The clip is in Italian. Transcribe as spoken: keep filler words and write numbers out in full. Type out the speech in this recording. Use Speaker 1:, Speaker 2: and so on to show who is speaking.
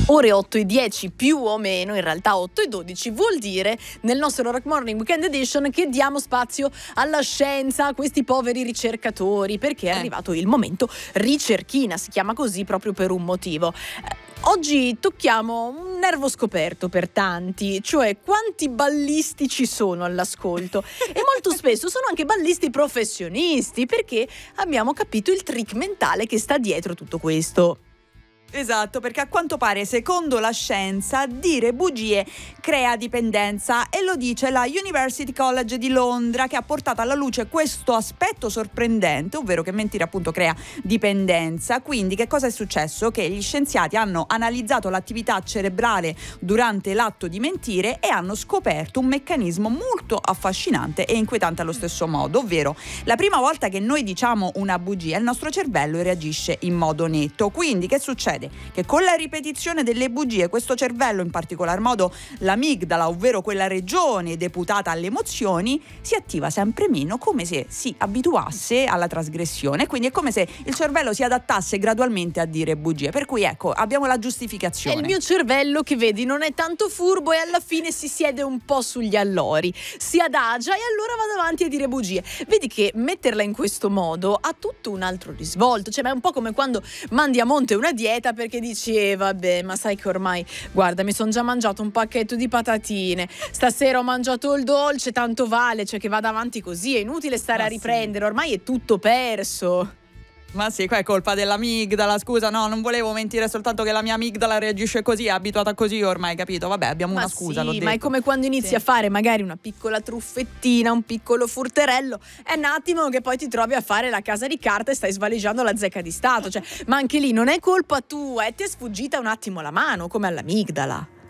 Speaker 1: Ore otto e dieci più o meno, in realtà otto e dodici, vuol dire nel nostro Rock Morning Weekend Edition che diamo spazio alla scienza, a questi poveri ricercatori, perché è
Speaker 2: Eh.
Speaker 1: arrivato il momento ricerchina, si chiama così proprio per un motivo. Eh, Oggi tocchiamo un nervo scoperto per tanti, cioè quanti ballisti ci sono all'ascolto e molto spesso sono anche ballisti professionisti, perché abbiamo capito il trick mentale che sta dietro tutto questo.
Speaker 2: Esatto, perché a quanto pare, secondo la scienza, dire bugie crea dipendenza, e lo dice la University College di Londra, che ha portato alla luce questo aspetto sorprendente, ovvero che mentire appunto crea dipendenza. Quindi che cosa è successo? Che gli scienziati hanno analizzato l'attività cerebrale durante l'atto di mentire e hanno scoperto un meccanismo molto affascinante e inquietante allo stesso modo, ovvero la prima volta che noi diciamo una bugia il nostro cervello reagisce in modo netto. Quindi che succede? Che con la ripetizione delle bugie questo cervello, in particolar modo l'amigdala, ovvero quella regione deputata alle emozioni, si attiva sempre meno, come se si abituasse alla trasgressione. Quindi è come se il cervello si adattasse gradualmente a dire bugie. Per cui ecco, abbiamo la giustificazione.
Speaker 1: È il mio cervello che, vedi, non è tanto furbo e alla fine si siede un po' sugli allori, si adagia e allora vado avanti a dire bugie. Vedi che metterla in questo modo ha tutto un altro risvolto, cioè ma è un po' come quando mandi a monte una dieta perché dici eh, vabbè, ma sai che ormai, guarda, mi sono già mangiato un pacchetto di patatine, stasera ho mangiato il dolce, tanto vale, cioè che vada avanti così, è inutile stare
Speaker 2: Ma
Speaker 1: a
Speaker 2: sì.
Speaker 1: riprendere, ormai è tutto perso.
Speaker 2: Ma sì, qua è colpa dell'amigdala, scusa, no, non volevo mentire, soltanto che la mia amigdala reagisce così, è abituata così ormai, capito? Vabbè, abbiamo
Speaker 1: Ma
Speaker 2: una scusa,
Speaker 1: sì,
Speaker 2: l'ho detto.
Speaker 1: ma è come quando inizi
Speaker 2: Sì.
Speaker 1: a fare magari una piccola truffettina, un piccolo furterello, è un attimo che poi ti trovi a fare la casa di carta e stai svaligiando la zecca di Stato, cioè, ma anche lì non è colpa tua, eh, ti è sfuggita un attimo la mano, come all'amigdala.